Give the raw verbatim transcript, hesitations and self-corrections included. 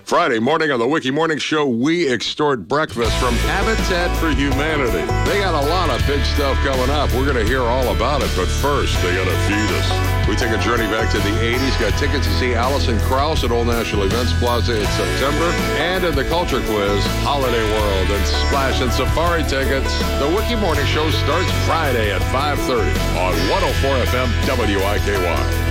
Friday morning on the Wiki Morning Show, we extort breakfast from Habitat for Humanity. They got a lot of big stuff coming up. We're going to hear all about it, but first, they got to feed us. We take a journey back to the eighties, got tickets to see Alison Krauss at Old National Events Plaza in September, and in the Culture Quiz, Holiday World and Splash and Safari tickets. The Wiki Morning Show starts Friday at five thirty on one oh four F M W I K Y.